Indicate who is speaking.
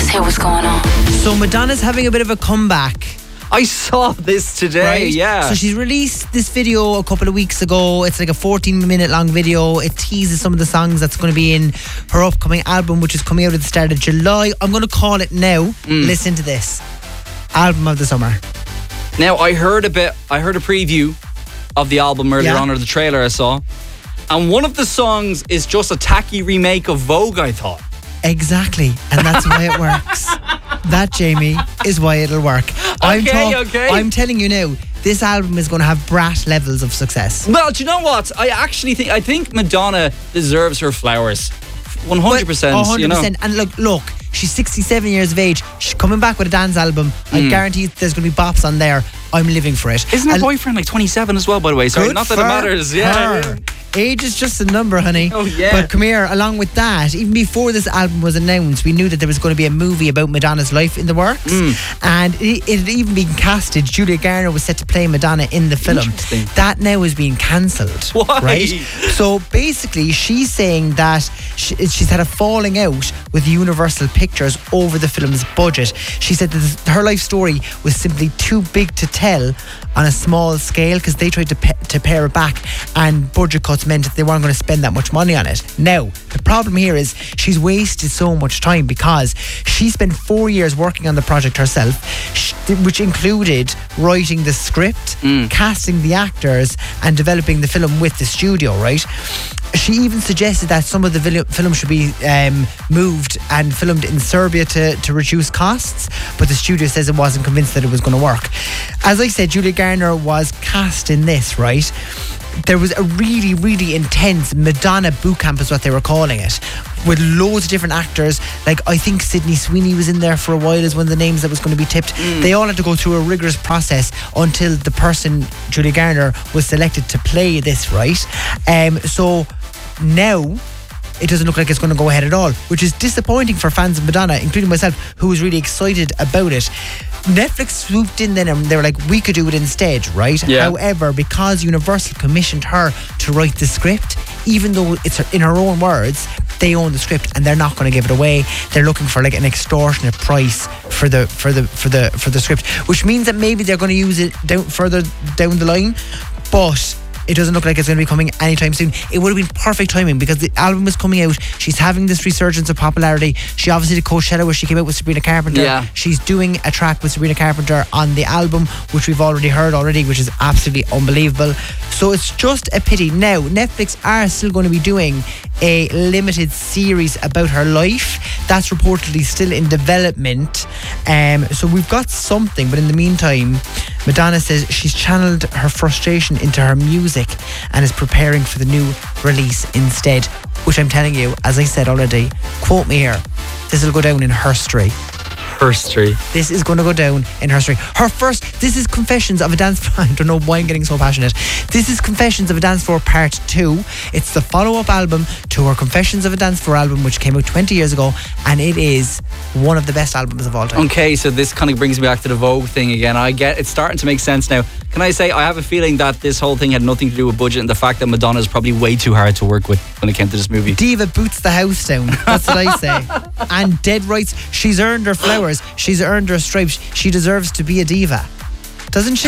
Speaker 1: hear what's going on.
Speaker 2: So Madonna's having a bit of a comeback.
Speaker 3: I saw this today,
Speaker 2: Right?
Speaker 3: yeah.
Speaker 2: So she's released this video a couple of weeks ago. It's like a 14-minute long video. It teases some of the songs that's going to be in her upcoming album, which is coming out at the start of July. I'm going to call it now. Listen to this. Album of the summer.
Speaker 3: Now, I heard a preview of the album earlier on, or the trailer I saw. And one of the songs is just a tacky remake of Vogue, I thought.
Speaker 2: Exactly. And that's why it works. That, Jamie, is why it'll work.
Speaker 3: Okay.
Speaker 2: I'm telling you now, this album is going to have brat levels of success.
Speaker 3: Well, do you know what? I think Madonna deserves her flowers. 100%.
Speaker 2: 100%.
Speaker 3: You know?
Speaker 2: And look, she's 67 years of age. She's coming back with a dance album. I guarantee there's going to be bops on there. I'm living for it.
Speaker 3: Isn't her boyfriend like 27 as well, by the way? Sorry, not that it matters. Yeah.
Speaker 2: Age is just a number, honey.
Speaker 3: Oh, yeah.
Speaker 2: But come here, along with that, even before this album was announced, we knew that there was going to be a movie about Madonna's life in the works. And it had even been casted. Julia Garner was set to play Madonna in the film. That now is being cancelled.
Speaker 3: Why?
Speaker 2: Right? So basically, she's saying that she's had a falling out with Universal Pictures over the film's budget. She said that her life story was simply too big to tell on a small scale because they tried to pare it back, and budget cuts meant that they weren't going to spend that much money on it. Now, the problem here is she's wasted so much time because she spent 4 years working on the project herself, which included writing the script, casting the actors, and developing the film with the studio, right? She even suggested that some of the film should be moved and filmed in Serbia to reduce costs, but the studio says it wasn't convinced that it was going to work. As I said, Julia Garner was cast in this, right? There was a really, really intense Madonna boot camp is what they were calling it, with loads of different actors. Like, I think Sydney Sweeney was in there for a while as one of the names that was going to be tipped. They all had to go through a rigorous process until the person, Julia Garner, was selected to play this, right? So now it doesn't look like it's going to go ahead at all, which is disappointing for fans of Madonna, including myself, who was really excited about it. Netflix swooped in then and they were like, we could do it instead, right?
Speaker 3: Yeah.
Speaker 2: However, because Universal commissioned her to write the script, even though it's in her own words, they own the script and they're not going to give it away. They're looking for like an extortionate price for the script, which means that maybe they're going to use it further down the line, but it doesn't look like it's going to be coming anytime soon. It would have been perfect timing because the album is coming out. She's having this resurgence of popularity. She obviously did Coachella where she came out with Sabrina Carpenter.
Speaker 3: Yeah.
Speaker 2: She's doing a track with Sabrina Carpenter on the album, which we've already heard already, which is absolutely unbelievable. So it's just a pity. Now, Netflix are still going to be doing a limited series about her life. That's reportedly still in development. So we've got something, but in the meantime, Madonna says she's channeled her frustration into her music and is preparing for the new release instead, which I'm telling you, as I said already, quote me here, this will go down in history.
Speaker 3: History.
Speaker 2: This is going to go down in history. This is Confessions of a Dance Floor. I don't know why I'm getting so passionate. This is Confessions of a Dance Floor Part 2. It's the follow-up album to her Confessions of a Dance Floor album, which came out 20 years ago, and it is one of the best albums of all time.
Speaker 3: Okay, so this kind of brings me back to the Vogue thing again. I get it's starting to make sense now. Can I say I have a feeling that this whole thing had nothing to do with budget and the fact that Madonna is probably way too hard to work with when it came to this movie.
Speaker 2: Diva boots the house down. That's what I say. And dead rights. She's earned her flowers. She's earned her stripes. She deserves to be a diva. Doesn't she?